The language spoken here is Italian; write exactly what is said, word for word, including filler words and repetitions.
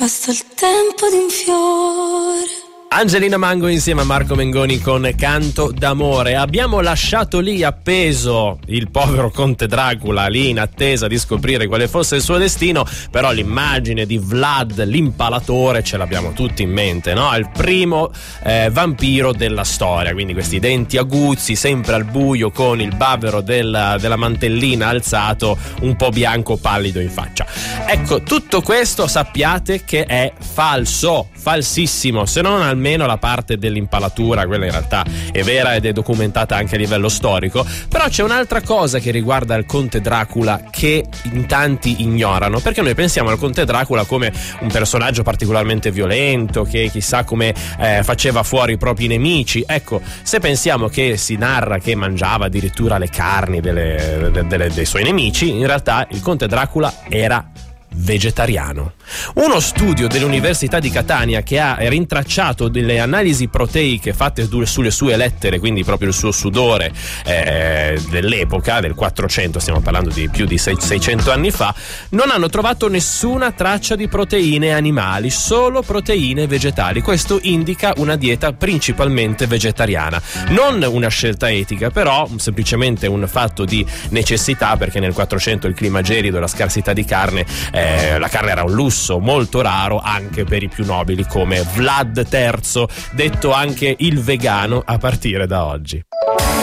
Basta il tempo di un fiore. Angelina Mango insieme a Marco Mengoni con Canto d'amore. Abbiamo lasciato lì appeso il povero conte Dracula, lì in attesa di scoprire quale fosse il suo destino, però l'immagine di Vlad l'impalatore ce l'abbiamo tutti in mente, no? È il primo eh, vampiro della storia, quindi questi denti aguzzi, sempre al buio, con il bavero della, della mantellina alzato, un po' bianco pallido in faccia. Ecco, tutto questo sappiate che è falso, falsissimo, se non almeno la parte dell'impalatura, quella in realtà è vera ed è documentata anche a livello storico. Però c'è un'altra cosa che riguarda il conte Dracula che in tanti ignorano, perché noi pensiamo al conte Dracula come un personaggio particolarmente violento, che chissà come eh, faceva fuori i propri nemici. Ecco, se pensiamo che si narra che mangiava addirittura le carni delle, delle, delle, dei suoi nemici, in realtà il conte Dracula era vegetariano. Uno studio dell'Università di Catania che ha rintracciato delle analisi proteiche fatte sulle sue lettere, quindi proprio il suo sudore eh, dell'epoca, del quattrocento, stiamo parlando di più di seicento anni fa, non hanno trovato nessuna traccia di proteine animali, solo proteine vegetali. Questo indica una dieta principalmente vegetariana, non una scelta etica, però semplicemente un fatto di necessità, perché nel quattrocento il clima gelido e la scarsità di carne, eh, la carne era un lusso molto raro anche per i più nobili come Vlad terzo, detto anche il vegano a partire da oggi.